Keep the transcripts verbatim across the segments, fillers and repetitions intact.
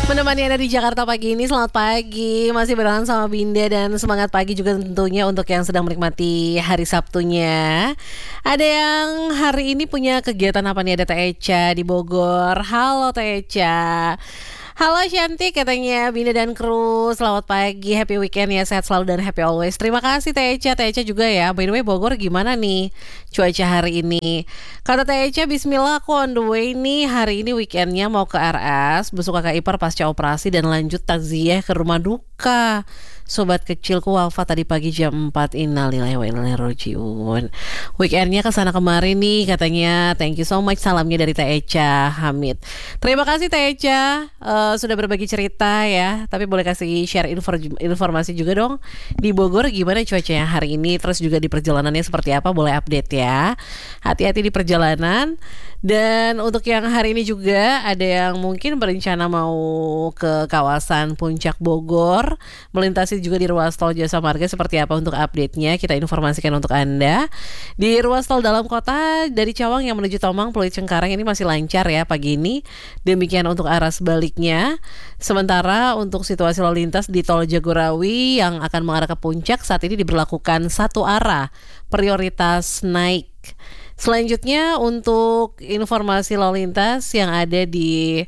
Menemani Anda di Jakarta pagi ini, selamat pagi. Masih barengan sama Binda dan semangat pagi juga tentunya untuk yang sedang menikmati hari Sabtunya. Ada yang hari ini punya kegiatan apa nih? Ada Teh Echa di Bogor. Halo Teh Echa. Halo Shanti, katanya Binda dan kru. Selamat pagi, happy weekend ya, sehat selalu dan happy always. Terima kasih Teh Echa, Teh Echa juga ya. By the way, Bogor gimana nih cuaca hari ini? Kata Teh Echa, bismillah aku on the way nih. Hari ini weekendnya mau ke R S, besok kakak ipar pasca operasi dan lanjut takziah ke rumah duka. Sobat kecilku wafat tadi pagi jam empat. Innalillahi wa inna ilaihi rajiun. Weekendnya kesana kemarin nih katanya. Thank you so much, salamnya dari Teh Echa Hamid. Terima kasih Teh Echa uh, sudah berbagi cerita ya. Tapi boleh kasih share info, informasi juga dong. Di Bogor gimana cuacanya hari ini, terus juga di perjalanannya seperti apa, boleh update ya. Hati-hati di perjalanan. Dan untuk yang hari ini juga ada yang mungkin berencana mau ke kawasan Puncak Bogor, melintasi juga di ruas tol Jasa Marga, seperti apa untuk update-nya kita informasikan untuk Anda. Di ruas tol dalam kota dari Cawang yang menuju Tomang Pluit Cengkareng ini masih lancar ya pagi ini. Demikian untuk arah sebaliknya. Sementara untuk situasi lalu lintas di tol Jagorawi yang akan mengarah ke puncak saat ini diberlakukan satu arah, prioritas naik. Selanjutnya untuk informasi lalu lintas yang ada di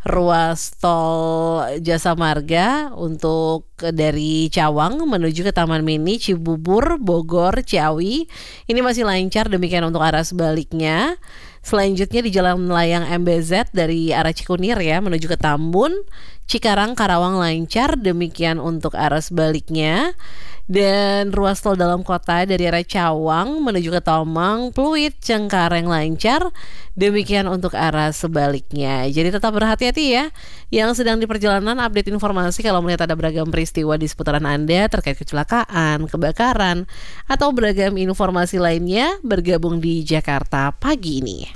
ruas tol Jasa Marga untuk dari Cawang menuju ke Taman Mini, Cibubur, Bogor, Ciawi ini masih lancar, demikian untuk arah sebaliknya. Selanjutnya di Jalan Layang M B Z dari arah Cikunir ya menuju ke Tambun, Cikarang, Karawang lancar, demikian untuk arah sebaliknya. Dan ruas tol dalam kota dari arah Cawang menuju ke Tomang, Pluit, Cengkareng lancar, demikian untuk arah sebaliknya. Jadi tetap berhati-hati ya yang sedang di perjalanan. Update informasi kalau melihat ada beragam peristiwa di seputaran Anda terkait kecelakaan, kebakaran, atau beragam informasi lainnya, bergabung di Jakarta pagi ini.